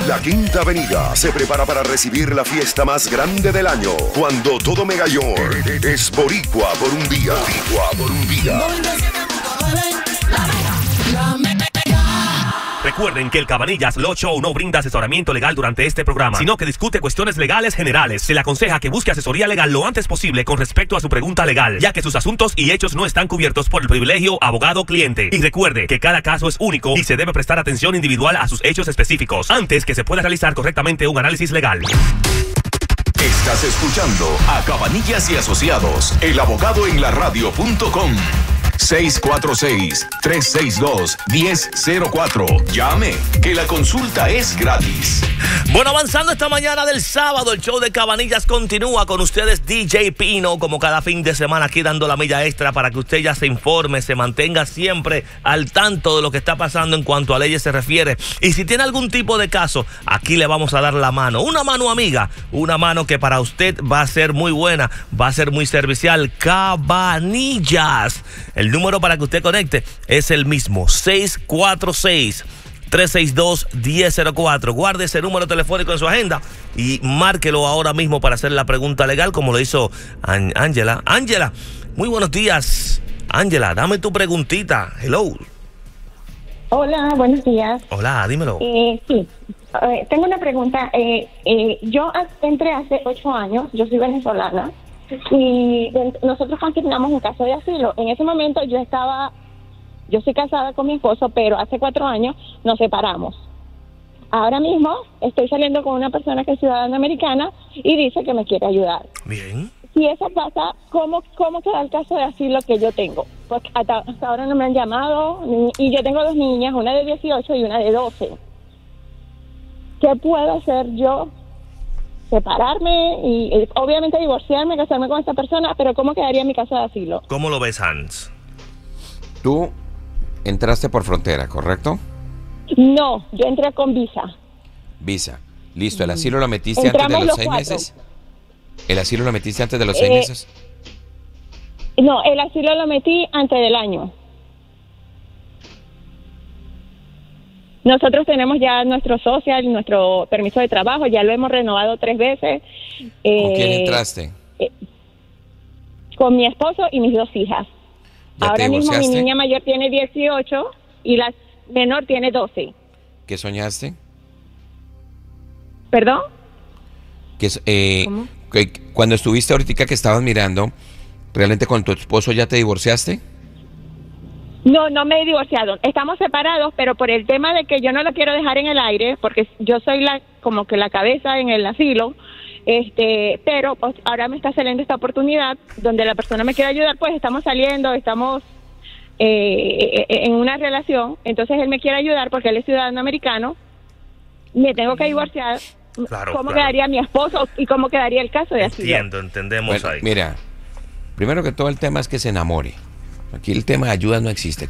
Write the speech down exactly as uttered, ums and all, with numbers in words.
La Quinta Avenida se prepara para recibir la fiesta más grande del año, cuando todo Mega York es boricua por un día. Boricua por un día. Recuerden que el Cabanillas Law Show no brinda asesoramiento legal durante este programa, sino que discute cuestiones legales generales. Se le aconseja que busque asesoría legal lo antes posible con respecto a su pregunta legal, ya que sus asuntos y hechos no están cubiertos por el privilegio abogado-cliente. Y recuerde que cada caso es único y se debe prestar atención individual a sus hechos específicos antes que se pueda realizar correctamente un análisis legal. Estás escuchando a Cabanillas y Asociados, el abogado en la radio punto com. seis cuatro seis, tres seis dos, uno cero cero cuatro. Llame, que la consulta es gratis. Bueno, avanzando esta mañana del sábado, el show de Cabanillas continúa con ustedes, D J Pino, como cada fin de semana aquí dando la milla extra para que usted ya se informe, se mantenga siempre al tanto de lo que está pasando en cuanto a leyes se refiere. Y si tiene algún tipo de caso, aquí le vamos a dar la mano, una mano amiga, una mano que para usted va a ser muy buena, va a ser muy servicial. Cabanillas. El número para que usted conecte es el mismo, seis cuatro seis, tres seis dos, uno cero cero cuatro. Guarde ese número telefónico en su agenda y márquelo ahora mismo para hacer la pregunta legal, como lo hizo Ángela. Ángela, muy buenos días. Ángela, dame tu preguntita. Hello. Hola, buenos días. Hola, dímelo. Eh, sí, eh, tengo una pregunta. Eh, eh, yo entré hace ocho años, yo soy venezolana, y nosotros consignamos un caso de asilo. En ese momento yo estaba, yo soy casada con mi esposo, pero hace cuatro años nos separamos. Ahora mismo estoy saliendo con una persona que es ciudadana americana y dice que me quiere ayudar. Bien. Si eso pasa, ¿cómo, cómo queda el caso de asilo que yo tengo? Pues hasta, hasta ahora no me han llamado, y yo tengo dos niñas, una de dieciocho y una de doce. ¿Qué puedo hacer yo? Separarme y, y obviamente divorciarme, casarme con esta persona, pero ¿cómo quedaría mi caso de asilo? ¿Cómo lo ves, Hans? Tú entraste por frontera, ¿correcto? No, yo entré con visa. Visa. Listo, ¿el asilo lo metiste Entramos antes de los, los seis cuatro. meses? ¿El asilo lo metiste antes de los Eh, seis meses? No, el asilo lo metí antes del año. Nosotros tenemos ya nuestro social, nuestro permiso de trabajo, ya lo hemos renovado tres veces. Eh, ¿Con quién entraste? Eh, con mi esposo y mis dos hijas. ¿Ya Ahora te mismo mi divorciaste? niña mayor tiene dieciocho y la menor tiene doce. ¿Qué soñaste? ¿Perdón? Que, eh, ¿Cómo? que cuando estuviste ahorita que estabas mirando, ¿realmente con tu esposo ya te divorciaste? No, no me he divorciado. Estamos separados, pero por el tema de que yo no lo quiero dejar en el aire, porque yo soy la como que la cabeza en el asilo, este, pero pues, ahora me está saliendo esta oportunidad donde la persona me quiere ayudar, pues estamos saliendo, estamos eh, en una relación, entonces él me quiere ayudar porque él es ciudadano americano, me tengo que divorciar. Claro, ¿Cómo claro. quedaría mi esposo y cómo quedaría el caso de asilo? Entiendo, entendemos Bueno, ahí. mira, primero que todo el tema es que se enamore. Aquí el tema de ayudas no existe.